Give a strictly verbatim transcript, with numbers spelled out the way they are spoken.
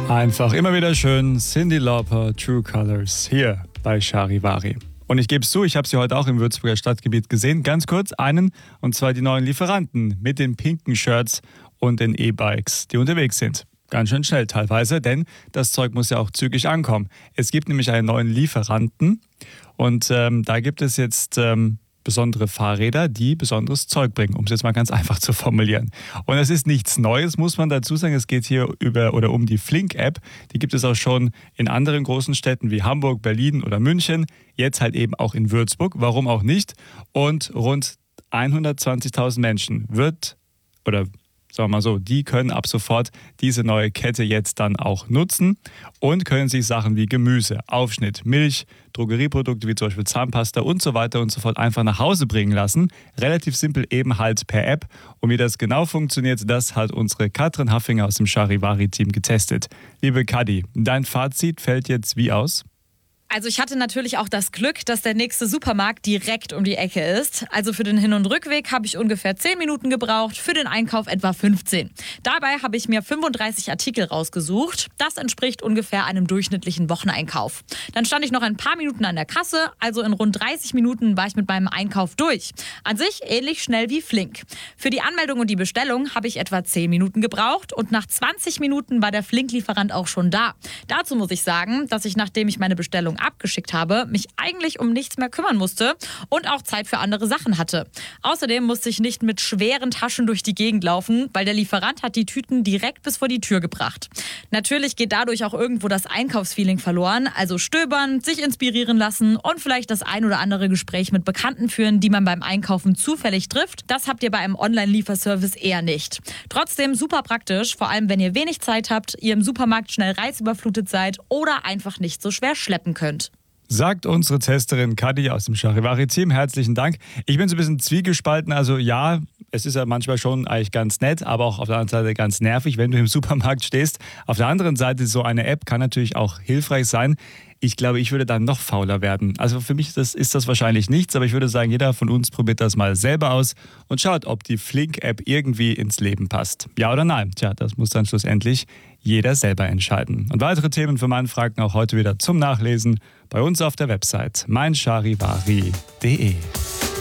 Einfach immer wieder schön. Cyndi Lauper, True Colors, hier bei Charivari. Und ich gebe es zu, ich habe sie heute auch im Würzburger Stadtgebiet gesehen. Ganz kurz einen, und zwar die neuen Lieferanten mit den pinken Shirts und den E-Bikes, die unterwegs sind. Ganz schön schnell teilweise, denn das Zeug muss ja auch zügig ankommen. Es gibt nämlich einen neuen Lieferanten und ähm, da gibt es jetzt ähm, besondere Fahrräder, die besonderes Zeug bringen, um es jetzt mal ganz einfach zu formulieren. Und es ist nichts Neues, muss man dazu sagen. Es geht hier über oder um die Flink-App. Die gibt es auch schon in anderen großen Städten wie Hamburg, Berlin oder München. Jetzt halt eben auch in Würzburg. Warum auch nicht? Und rund hundertzwanzigtausend Menschen wird oder sagen wir mal so, die können ab sofort diese neue Kette jetzt dann auch nutzen und können sich Sachen wie Gemüse, Aufschnitt, Milch, Drogerieprodukte wie zum Beispiel Zahnpasta und so weiter und so fort einfach nach Hause bringen lassen. Relativ simpel eben halt per App. Und wie das genau funktioniert, das hat unsere Katrin Haffinger aus dem Charivari-Team getestet. Liebe Kadi, dein Fazit fällt jetzt wie aus? Also ich hatte natürlich auch das Glück, dass der nächste Supermarkt direkt um die Ecke ist. Also für den Hin- und Rückweg habe ich ungefähr zehn Minuten gebraucht, für den Einkauf etwa fünfzehn. Dabei habe ich mir fünfunddreißig Artikel rausgesucht. Das entspricht ungefähr einem durchschnittlichen Wocheneinkauf. Dann stand ich noch ein paar Minuten an der Kasse, also in rund dreißig Minuten war ich mit meinem Einkauf durch. An sich ähnlich schnell wie Flink. Für die Anmeldung und die Bestellung habe ich etwa zehn Minuten gebraucht und nach zwanzig Minuten war der Flink-Lieferant auch schon da. Dazu muss ich sagen, dass ich, nachdem ich meine Bestellung abgeschickt habe, mich eigentlich um nichts mehr kümmern musste und auch Zeit für andere Sachen hatte. Außerdem musste ich nicht mit schweren Taschen durch die Gegend laufen, weil der Lieferant hat die Tüten direkt bis vor die Tür gebracht. Natürlich geht dadurch auch irgendwo das Einkaufsfeeling verloren, also stöbern, sich inspirieren lassen und vielleicht das ein oder andere Gespräch mit Bekannten führen, die man beim Einkaufen zufällig trifft. Das habt ihr bei einem Online-Lieferservice eher nicht. Trotzdem super praktisch, vor allem wenn ihr wenig Zeit habt, ihr im Supermarkt schnell reizüberflutet seid oder einfach nicht so schwer schleppen könnt. Sagt unsere Testerin Kadi aus dem Charivari-Team. Herzlichen Dank. Ich bin so ein bisschen zwiegespalten. Also ja, es ist ja manchmal schon eigentlich ganz nett, aber auch auf der anderen Seite ganz nervig, wenn du im Supermarkt stehst. Auf der anderen Seite, so eine App kann natürlich auch hilfreich sein. Ich glaube, ich würde dann noch fauler werden. Also für mich das, ist das wahrscheinlich nichts, aber ich würde sagen, jeder von uns probiert das mal selber aus und schaut, ob die Flink-App irgendwie ins Leben passt. Ja oder nein? Tja, das muss dann schlussendlich jeder selber entscheiden. Und weitere Themen für meine Fragen auch heute wieder zum Nachlesen bei uns auf der Website mein charivari punkt de.